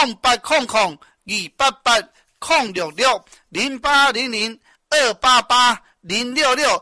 0800-288-066-0800-288-066。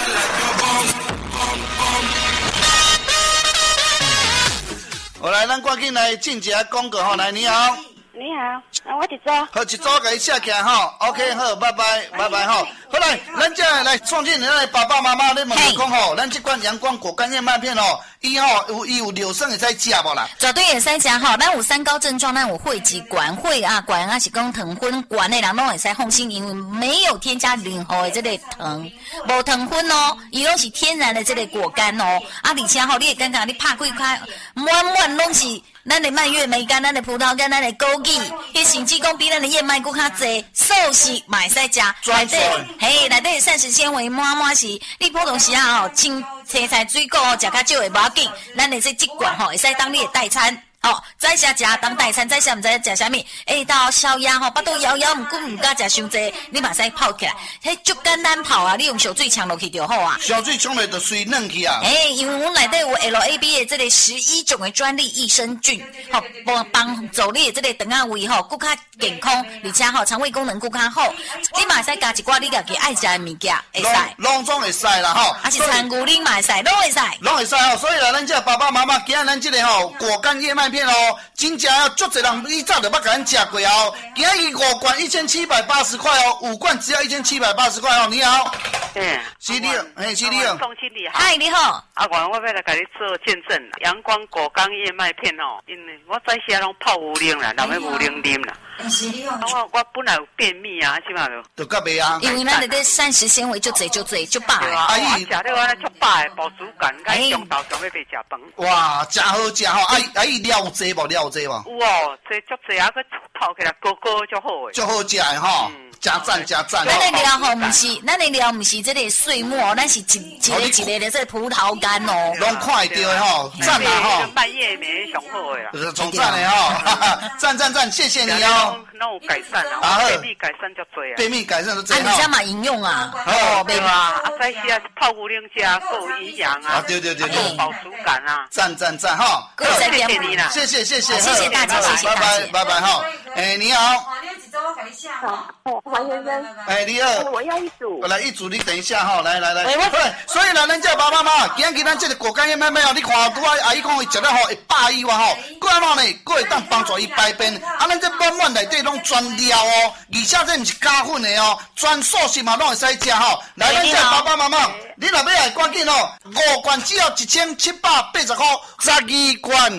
我来，咱赶紧来进一下广告吼。来，你好。 你好，我一组。 好，一组给你写起来吼。OK， 好，拜拜，拜拜吼。好来，咱这来创建咱的爸爸妈妈，你问我讲吼，咱这款阳光果干燕麦片吼，伊有柳橙会使食无啦？ 绝对会使食吼。咱有三高症状，咱有血脂管啊是讲糖分管的人拢会使放心，因为没有添加任何的这个糖，无糖分哦，伊拢是天然的这个果干哦。啊，而且吼，你会感觉你拍开满拢是。咱的蔓越莓干，咱的葡萄干，咱的枸杞，迄甚至讲比咱的燕麦更较济，素食嘛会使食，内底嘿，内底膳食纤维满是，你普通时啊吼，青菜水果哦，食较少的无要紧，咱的这罐吼会使当你的代餐。哦，早下食当代餐，早下唔知食啥物，到宵夜吼，巴肚枵毋过唔敢食伤济，你嘛使泡起来，迄足简单泡啊，你用烧水呛落去就好啊。 烧水冲落就水嫩去啊。 因为阮内底有 LAB 的这个11种的专利益生菌，吼，帮助你的这个肠仔胃吼更较健康，而且吼肠胃功能更较好。你嘛使加一寡你家己爱食的物件，会使。 拢总会使啦吼。 啊是餐牛奶嘛会使，拢会使。 拢会使吼，所以啦，咱这爸爸妈妈，今日咱这个吼果干燕麦片哦，真正啊，足侪人以早就捌甲咱食过哦。今日5罐1780块哦，5罐只要1780块哦。你好，是你，是你。 宋经理好。 嗨，你好。 我要来给你做见证啦。阳光果干燕麦片哦，因为我早时拢泡牛奶啦，人要牛奶啉啦。 是你哦。 我本来有便秘啊，即嘛就甲袂啊。 因为咱内底膳食纤维足侪足饱的。 阿姨，食了安尼足饱的饱足感，甲中昼上要袂食饭。 哇，真好食吼！阿姨料济无？有哦，这足济啊，佮泡起来高足好诶。 足好食诶吼，加赞。 咱的料吼，毋是这个碎末，咱是一个的这葡萄干哦。 拢看会到诶吼，赞啦吼。 半夜没上好诶啦。 从赞诶吼，赞，谢谢你哦。 那有改善啊，便秘改善足多啊。 便秘改善都这样。 你家嘛营养啊？ 对啊，早时啊泡牛奶食，够有营养啊。 对， 够饱足感啊。 赞哈。 谢谢你啦， 谢谢大姐，谢谢大姐， 拜拜哈。你好。 王先生。 你好。 我要一组。 来一组，你等一下哈，来。所以啦，咱这爸爸妈妈，今日咱这个果干燕麦片哦，你看拄阿姨讲伊食了吼会饱以外吼，搁安怎呢？搁会当帮助伊排便。啊，咱这满内底拢全料哦，而且这毋是加粉的哦，全素食嘛拢会使食吼。来，咱这爸爸妈妈，你若要来赶紧哦，5罐只要1780块，12罐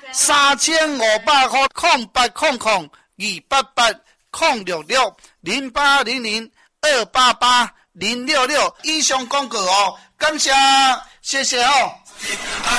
3500块，0800-288-066-0800-288-066，以上广告哦，感谢，谢谢哦。